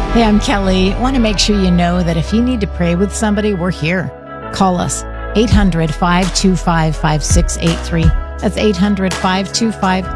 Hey, I'm Kelly. I want to make sure you know that if you need to pray with somebody, we're here. Call us 800-525-5683. That's 800-525-5683.